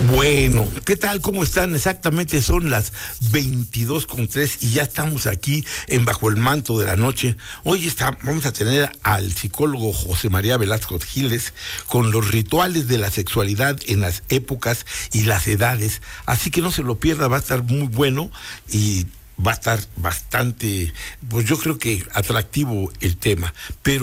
Bueno, ¿qué tal? ¿Cómo están? Exactamente son las 22:03 y ya estamos aquí en Bajo el Manto de la Noche. Hoy vamos a tener al psicólogo José María Velasco Giles con los rituales de la sexualidad en las épocas y las edades. Así que no se lo pierda, va a estar muy bueno y va a estar bastante, pues yo creo que atractivo el tema. Pero